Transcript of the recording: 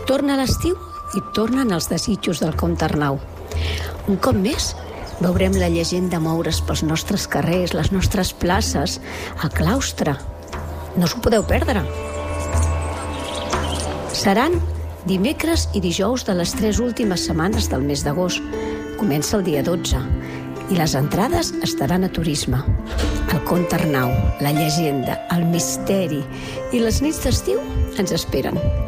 Torna l'estiu i tornen els desitjos del Comte Arnau. Un cop més, veurem la llegenda moure's pels nostres carrers, les nostres places, el claustre. No s'ho podeu perdre. Seran dimecres i dijous de les 3 últimes setmanes del mes d'agost. Comença el dia 12 i les entrades estaran a Turisme. El Comte Arnau, la llegenda, el misteri i les nits d'estiu ens esperen.